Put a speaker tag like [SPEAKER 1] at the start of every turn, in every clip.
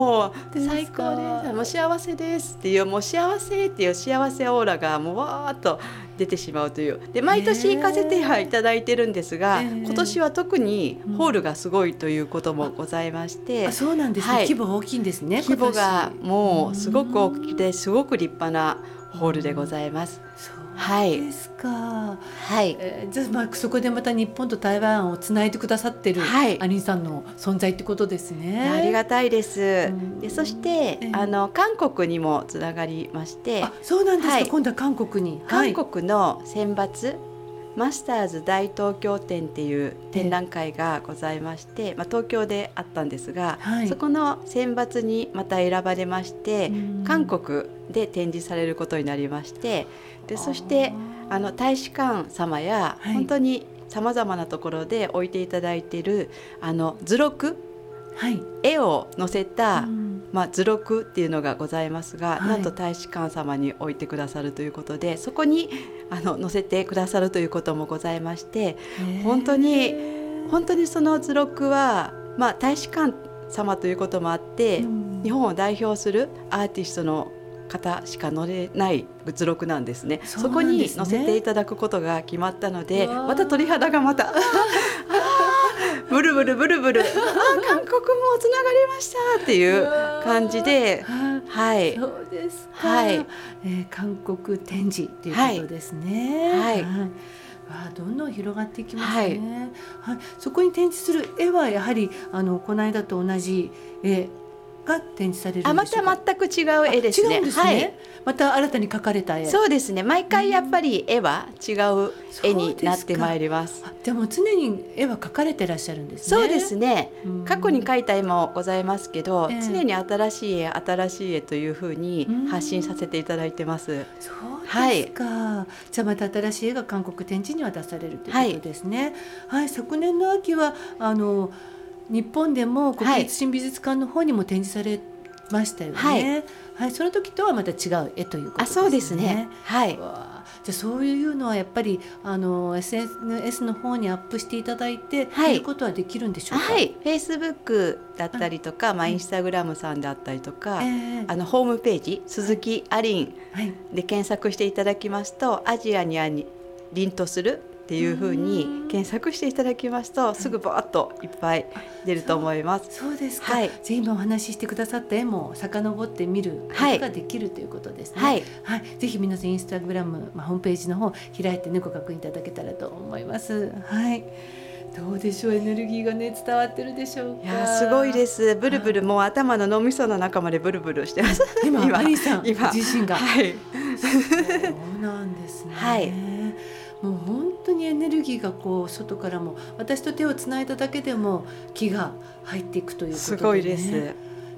[SPEAKER 1] もう最
[SPEAKER 2] ですか。
[SPEAKER 1] 高です、もう幸せですっていう、もう幸せっていう幸せオーラがもうわーっと出てしまうという。で毎年行かせてはいただいてるんですが、今年は特にホールがすごいということもございまして、
[SPEAKER 2] そうなんですね、
[SPEAKER 1] はい、
[SPEAKER 2] 規模が大きいんですね、
[SPEAKER 1] 規模が
[SPEAKER 2] 今年。
[SPEAKER 1] もうすごく大きくてすごく立派なホールでございます。
[SPEAKER 2] そうですか。
[SPEAKER 1] はい、
[SPEAKER 2] じゃあ、そこでまた日本と台湾をつないでくださってる
[SPEAKER 1] はい、
[SPEAKER 2] アニーさんの存在ってことですね。
[SPEAKER 1] ありがたいです。でそして韓国にもつながりまして、
[SPEAKER 2] そうなんですか、
[SPEAKER 1] はい、
[SPEAKER 2] 今度は韓国に。
[SPEAKER 1] 韓国の選抜、マスターズ大東京展っていう展覧会がございまして、東京であったんですが、そこの選抜にまた選ばれまして、韓国で展示されることになりまして、でそして大使館様や、本当にさまざまなところで置いていただいている図録、絵を載せた、図録っていうのがございますが、なんと大使館様に置いてくださるということで、そこに載せてくださるということもございまして、本当にその図録は、大使館様ということもあって、日本を代表するアーティストの方しか載れない図録なんですね。そこに載せていただくことが決まったので、また鳥肌がまたブルブルブルブル韓国もつながりましたっていう感じで、はい、
[SPEAKER 2] そうですか、
[SPEAKER 1] はい、
[SPEAKER 2] 韓国展示ということですね。
[SPEAKER 1] はい、
[SPEAKER 2] どんどん広がっていきますね。そこに展示する絵はやはりこの間と同じ絵が展示されるんでしょうか。
[SPEAKER 1] また全く違う絵ですね。
[SPEAKER 2] 違うんですね。また新たに描かれた絵。
[SPEAKER 1] そうですね、毎回やっぱり絵は違う絵になってまいります。
[SPEAKER 2] でも常に絵は描かれてらっしゃるんですね。
[SPEAKER 1] そうですね、過去に描いた絵もございますけど、常に新しい絵というふうに発信させていただいてます。
[SPEAKER 2] そうですか、じゃあまた新しい絵が韓国展示には出されるということですね。昨年の秋は日本でも国立新美術館の方にも展示されましたよね。その時とはまた違う絵ということですね。
[SPEAKER 1] そうですね。
[SPEAKER 2] じゃあそういうのはやっぱりSNS の方にアップしていただいて見ることはできるんでしょうか。
[SPEAKER 1] Facebook だったりとか、インスタグラムさんだったりとか、ホームページ鈴木アリンで検索していただきますと、アジアに凛とするっていう風に検索していただきますと、すぐバーッといっぱい出ると思います。
[SPEAKER 2] そうですか。ぜひ今お話ししてくださった絵も遡って見ることができるということですね。ぜひ皆さんインスタグラム、ホームページの方開いてご確認いただけたらと思います。どうでしょう、エネルギーが伝わってるでしょうか。
[SPEAKER 1] いやすごいです。ブルブル、もう頭の脳みその中までブルブルしてます。
[SPEAKER 2] 今アリーさん自身が。そうなんですね。もう本当にエネルギーが外からも、私と手をつないだだけでも気が入っていくということで、
[SPEAKER 1] すごいです。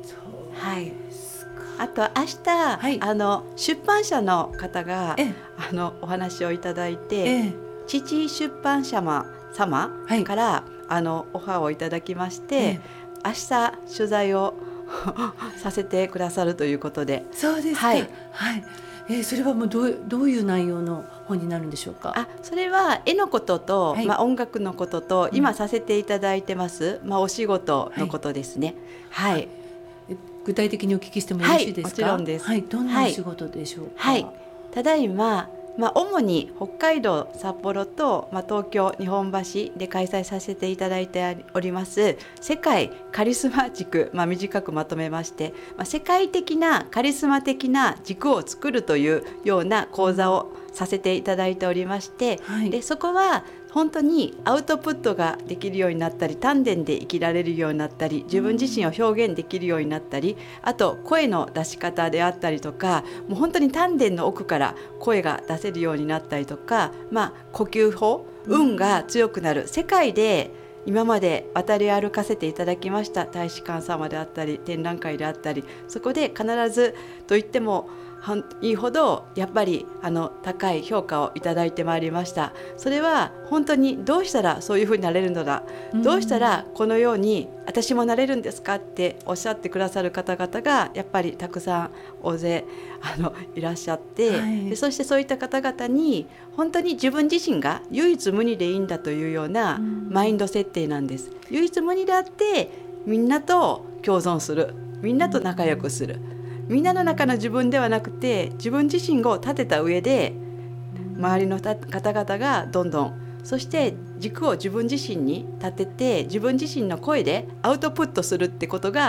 [SPEAKER 1] あと明日、出版社の方がお話をいただいて、父出版社様から、オファーをいただきまして、明日取材をさせてくださるということで。
[SPEAKER 2] そうですか。それはもうどういう内容の本になるんでしょうか。
[SPEAKER 1] それは絵のことと、音楽のことと、今させていただいてます、お仕事のことですね。
[SPEAKER 2] 具体的にお聞きしてもよろしいですか。
[SPEAKER 1] もちろんです。
[SPEAKER 2] どんなお仕事でしょうか。
[SPEAKER 1] ただいま主に北海道札幌と、東京日本橋で開催させていただいております世界カリスマ軸、短くまとめまして、世界的なカリスマ的な軸を作るというような講座をさせていただいておりまして、でそこは本当にアウトプットができるようになったり、丹田で生きられるようになったり、自分自身を表現できるようになったり、あと声の出し方であったりとか、もう本当に丹田の奥から声が出せるようになったりとか、呼吸法、運が強くなる、世界で今まで渡り歩かせていただきました大使館様であったり展覧会であったり、そこで必ずと言ってもいいほどやっぱり高い評価をいただいてまいりました。それは本当にどうしたらそういうふうになれるのだ、どうしたらこのように私もなれるんですかっておっしゃってくださる方々がやっぱりたくさん大勢いらっしゃって、でそしてそういった方々に本当に自分自身が唯一無二でいいんだというようなマインド設定なんです。唯一無二であってみんなと共存する、 みんなと仲良くする、みんなの中の自分ではなくて自分自身を立てた上で周りの方々がどんどん、そして軸を自分自身に立てて自分自身の声でアウトプットするってことが